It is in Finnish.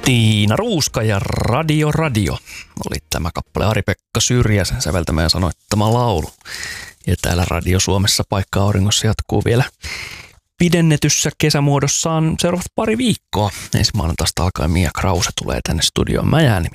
Tiina Ruuska ja Radio oli tämä kappale Ari-Pekka Syrjäsen säveltämä ja sanoittama laulu. Ja täällä Radio Suomessa Paikka Auringossa jatkuu vielä pidennetyssä kesämuodossaan seuraavat pari viikkoa. Ensi maanantaista alkaen Mia Krause tulee tänne studioon. Mä jään